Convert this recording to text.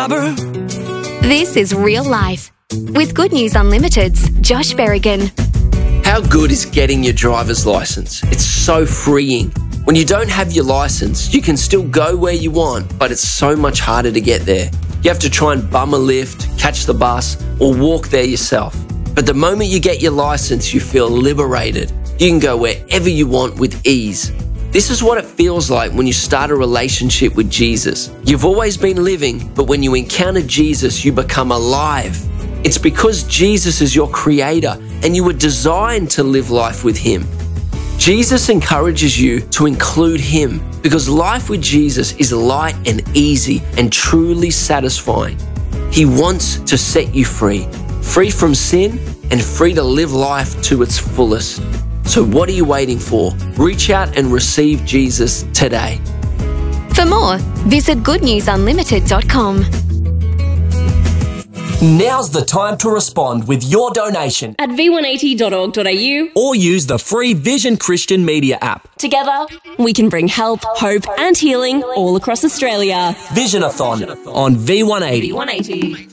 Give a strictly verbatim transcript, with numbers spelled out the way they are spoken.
Scarborough. This is Real Life with Good News Unlimited's Josh Berrigan. How good is getting your driver's license? It's so freeing. When you don't have your license, you can still go where you want, but it's so much harder to get there. You have to try and bum a lift, catch the bus, or walk there yourself. But the moment you get your license, you feel liberated. You can go wherever you want with ease. This is what it feels like when you start a relationship with Jesus. You've always been living, but when you encounter Jesus, you become alive. It's because Jesus is your creator and you were designed to live life with him. Jesus encourages you to include him because life with Jesus is light and easy and truly satisfying. He wants to set you free, free from sin and free to live life to its fullest. So what are you waiting for? Reach out and receive Jesus today. For more, visit good news unlimited dot com. Now's the time to respond with your donation at v one eighty dot org dot a u or use the free Vision Christian Media app. Together, we can bring help, hope and healing all across Australia. Visionathon on V one eighty. V one eighty.